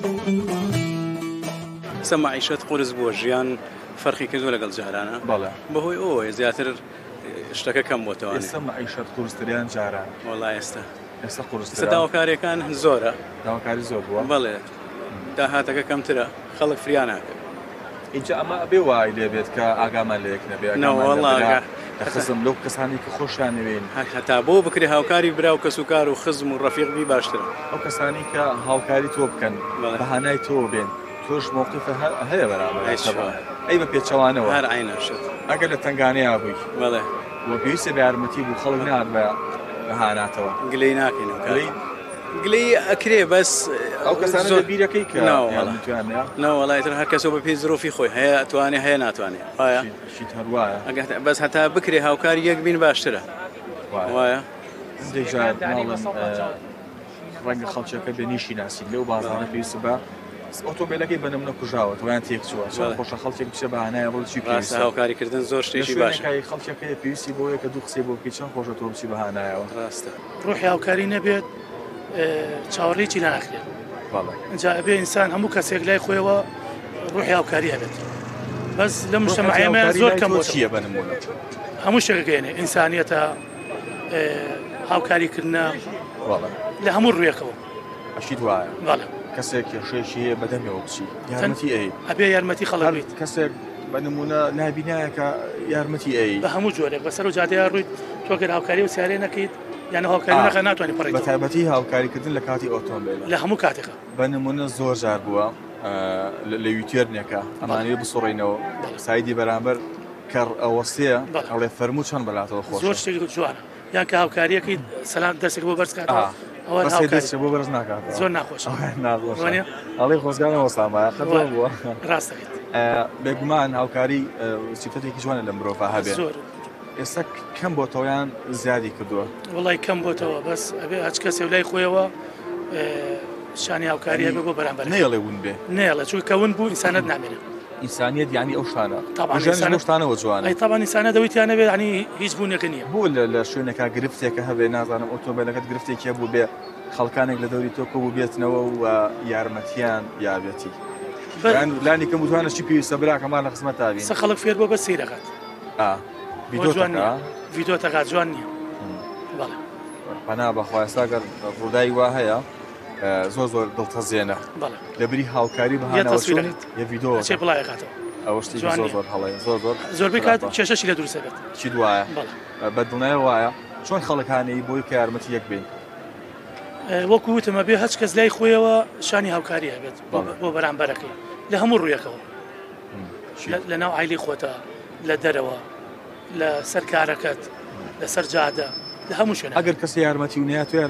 سەما عیشەت قورس بووە ژیان فەرقی کردووە لەگەڵ جارانە بەهۆی ئەوەیە زیاتر شتەکە کەم بۆتەوە ئێستا معیشەت قورستریان جاران وەڵای ئێستا قورسترا داواکاریەکان زۆرە داواکاری زۆر بووە بەڵێ داهاتەکە کەمترە خەڵک فریان ناکرد اینجا ئەمە ئەبێ وای لێبێت کە ئاگامان لە یەک نەبێت خزم لەو کەسانی کە خۆشیان نوێن هەتا بۆ بکرێ هاوکاری برا و کەسوکار و خزم و ڕەفیقبی باشترە ئەو کەسانی کە هاوکاری تۆ بکەن بەهانای تۆ بێن تۆش مووقف هەیە بەرامبەر ئەی بە پێچەوانەوە هەر عینە شت ئەگەر لە تنگانەیە بووی بەڵێ وە پێویستە بە یارمەتی بوو خەڵک نهات بە هاناتەوە گلەی ناکەینەوە گلەی ئەکرێ بەس ئەو کەسانە زۆر بیرەکەی کە ناوەڵایتر هەر کەسەوە بە پێی زرۆفی خۆی هەیە ئەتوانێ هەیە ناتوانێت وایە هەروایە بەس هەتا بکرێ هاوکاری یەک بین باشترە وایە ڕەنگە خەڵکیەکە بێنیشی ناسید لەو بازانە پێویستە بە ئۆتۆمبیلەکەی بەنمونە کوژاوە تویان تێک چووە خۆشە خەڵکێک بچە بەهانایە ڕۆڵی پێویستە هاوکاریکردن زۆر شتێکی باشە خەڵکیەکەی پێویستی بۆیە کە دوو قسەی بۆ بکەیت چەند خۆشە تۆ بچی بەهانایەوە ڕاستە ڕوحی هاوکاری نەبێت چاوەڕێکی ناکرێت اینجا ئەبێ ئینسان هەموو کەسێک لای خۆیەوە ڕوحی هاوکاری هەبێت بەس لە مجتەمەعێمە زۆر کەم بۆ چییە بەنمونە هەموو شتێکەکەێنێ ئینسانیەتە هاوکاریکردنە لە هەموو ڕوویەکەوە ئەشید وایە بەڵێ کەسێک کێشەیەکی هەیە بەدەمەوە بچی یارمەتی ئەی ئەبێ یارمەتی خەڵک بیت کەسێک بەنمونە نابینایەکە یارمەتی ئەی بە هەموو جۆرێک بەسەر و جادەیە ڕوویت تۆگەر هاوکاری و سیارێ نەکەیت یان هاوکاری نەکە ناتوانانی پڕێت بە تایبەتی هاوکاریکردن لە کاتی ئۆتۆمبیل لە هەموو کاتێکە بەنمونە زۆر جار بووە لە یوتیرنێکە ئەمانەیە بسوڕینەوە سایدی بەرامبەر کەڕ ئەوەستەیە ئەڵێ فەرموو چەند بەلاتەوە خۆش زۆر شتێکی جوانە یان کە هاوکاریەکەی سەلام دەستێک بۆ بەرز کاتەوە بۆ بەرز ناکات زۆر ناخۆش ئەڵێ خۆزگانەوە سامایە خەتەوە بووە ڕاستەکەیت بێگومان هاوکاری سیفەتێکی جوانە لە مرۆڤ هەبێت ئێستا کەم بۆتەوەیان زیادی کردووە وڵی کەم بۆتەوە بەس ئەبێ هەچ کەسێ لای خۆیەوە شانی هاوکاری هەبێ بۆ بەرامبەر نەیەڵێ ون بێ نێڵە چوو کەون بوو ئینسانەت نامێنێت ئینسانیت یعنی ئەو شانە شتانەوە جوانە ئەی تاوان ئینسانە دەویتیانە بێت عنی هیچ بوونێکە نییە بوو لە شوێنێکا گرفتێکە هەبێ نازانم ئۆتۆمبیلەکەت گرفتێکە بوو بێ خەڵکانێک لە دەوری تۆ بوو بێتنەوە و یارمەتیان یابێتی لانی کەم وتوانە چی پێویستە براکەمان لە قسمەت تابین سە خەڵک فێر بۆ بە سیرەکەت ڤیدیۆ تەقات جوان نییە بەڵێ پەنا بەخوای ئێستاگەر ڕووداوی وا هەیە زۆر دڵتەزێنە لەبری هاوکاری بەهانەوە یە ڤیدیۆ چێ بڵایەکاتەوە ئەوشتی زۆر هەڵەیە زۆربەی کات کێشەشی لە دروستە بێت چی دوایە بەدڵنایە وایە چۆن خەڵکانەی بۆی کە یارمەتی یەک بین وەکو وتمە بێ هەچ کەس لای خۆیەوە شانی هاوکاری هەبێت بۆ بەرامبەرەکەی لە هەموو ڕوویەکەوە لە ناو عایلی خۆتە لە دەرەوە لە سەر کارەکەت لە سەر جادە لە هەموو شوێنە ئەگەر کەسی یارمەتی و نەیە